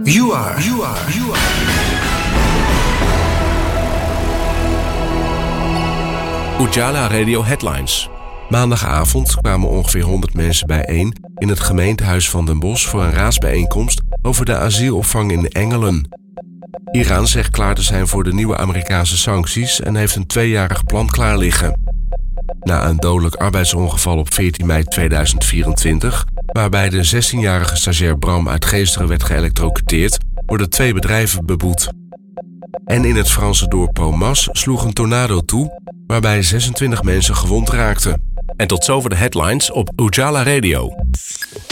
You are. Ujala Radio Headlines. Maandagavond kwamen ongeveer 100 mensen bijeen in het gemeentehuis van Den Bosch voor een raadsbijeenkomst over de asielopvang in Engelen. Iran zegt klaar te zijn voor de nieuwe Amerikaanse sancties en heeft een 2-jarig plan klaar liggen. Na een dodelijk arbeidsongeval op 14 mei 2024, waarbij de 16-jarige stagiair Bram uit Geesteren werd geëlektrocuteerd, worden 2 bedrijven beboet. En in het Franse dorp Pomas sloeg een tornado toe, waarbij 26 mensen gewond raakten. En tot zover de headlines op Ujala Radio.